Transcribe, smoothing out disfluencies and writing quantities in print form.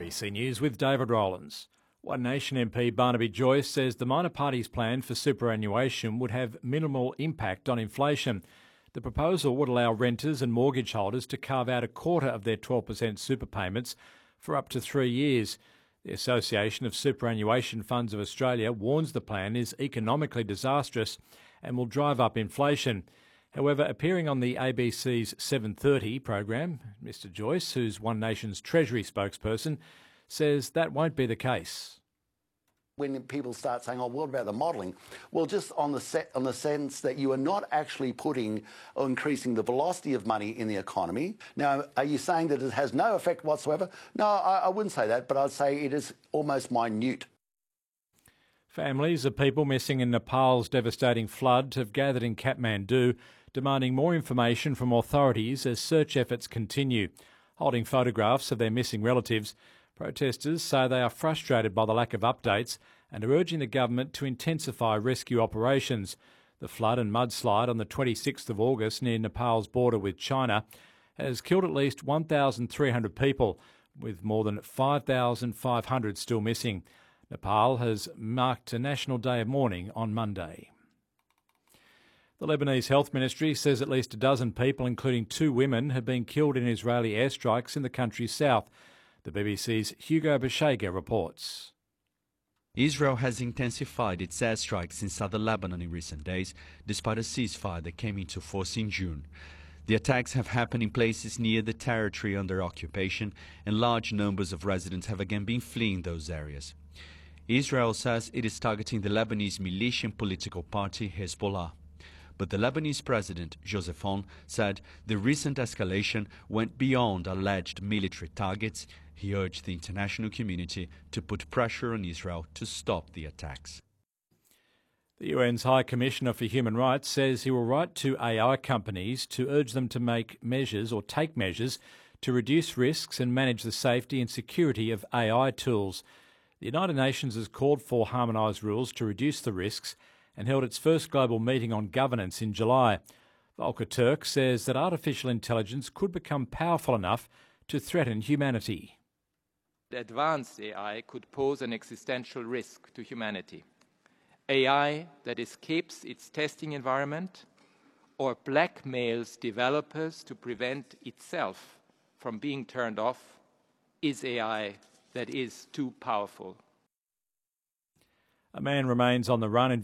ABC News with David Rowlands. One Nation MP Barnaby Joyce says the minor party's plan for superannuation would have minimal impact on inflation. The proposal would allow renters and mortgage holders to carve out a quarter of their 12% super payments for up to 3 years. The Association of Superannuation Funds of Australia warns the plan is economically disastrous and will drive up inflation. However, appearing on the ABC's 7:30 program, Mr Joyce, who's One Nation's Treasury spokesperson, says that won't be the case. When people start saying, oh, what about the modelling? Well, just on the sense that you are not actually putting or increasing the velocity of money in the economy. Now, are you saying that it has no effect whatsoever? No, I wouldn't say that, but I'd say it is almost minute. Families of people missing in Nepal's devastating flood have gathered in Kathmandu, demanding more information from authorities as search efforts continue. Holding photographs of their missing relatives, protesters say they are frustrated by the lack of updates and are urging the government to intensify rescue operations. The flood and mudslide on the 26th of August near Nepal's border with China has killed at least 1,300 people, with more than 5,500 still missing. Nepal has marked a National Day of Mourning on Monday. The Lebanese Health Ministry says at least a dozen people, including 2 women, have been killed in Israeli airstrikes in the country's south. The BBC's Hugo Bashega reports. Israel has intensified its airstrikes in southern Lebanon in recent days, despite a ceasefire that came into force in June. The attacks have happened in places near the territory under occupation, and large numbers of residents have again been fleeing those areas. Israel says it is targeting the Lebanese militia political party Hezbollah. But the Lebanese president, Joseph Aoun, said the recent escalation went beyond alleged military targets. He urged the international community to put pressure on Israel to stop the attacks. The UN's High Commissioner for Human Rights says he will write to AI companies to urge them to take measures to reduce risks and manage the safety and security of AI tools. The United Nations has called for harmonised rules to reduce the risks and held its first global meeting on governance in July. Volker Turk says that artificial intelligence could become powerful enough to threaten humanity. Advanced AI could pose an existential risk to humanity. AI that escapes its testing environment or blackmails developers to prevent itself from being turned off is AI that is too powerful. A man remains on the run in